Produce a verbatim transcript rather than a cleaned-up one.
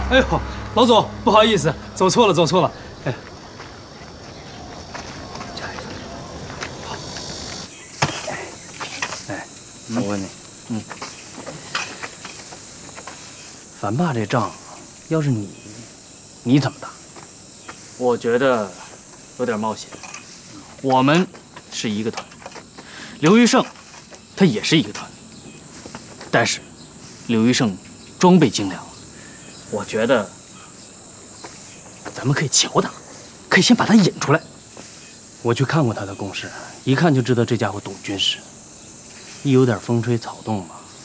哎呦，老总，不好意思，走错了，走错了。哎，好。哎，我问你，嗯，樊爸这仗，要是你，你怎么打？ 我觉得有点冒险。我们是一个团，刘余胜他也是一个团，但是刘余胜装备精良，我觉得咱们可以巧打，可以先把他引出来。 我去看过他的攻势，一看就知道这家伙懂军事，一有点风吹草动嘛，